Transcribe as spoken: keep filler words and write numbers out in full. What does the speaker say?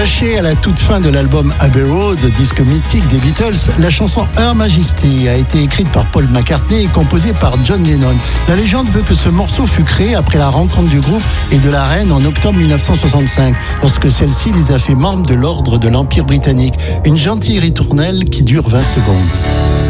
Lâchée à la toute fin de l'album Abbey Road, disque mythique des Beatles, la chanson Her Majesty a été écrite par Paul McCartney et composée par John Lennon. La légende veut que ce morceau fut créé après la rencontre du groupe et de la reine en octobre dix-neuf cent soixante-cinq, lorsque celle-ci les a fait membres de l'ordre de l'Empire britannique. Une gentille ritournelle qui dure vingt secondes.